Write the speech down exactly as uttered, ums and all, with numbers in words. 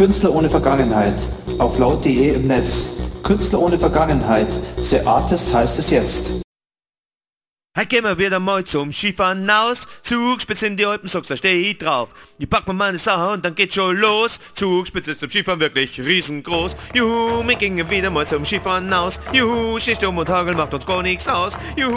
Künstler ohne Vergangenheit. Auf laut punkt de im Netz. Künstler ohne Vergangenheit. The Artist heißt es jetzt. Hey, gehen wir wieder mal zum Skifahren aus. Zugspitze in die Alpen, sagst da steh ich drauf. Ich pack mir meine Sache und dann geht schon los. Zugspitze ist zum Skifahren wirklich riesengroß. Juhu, wir gingen wieder mal zum Skifahren aus. Juhu, Schneesturm und Hagel macht uns gar nichts aus. Juhu.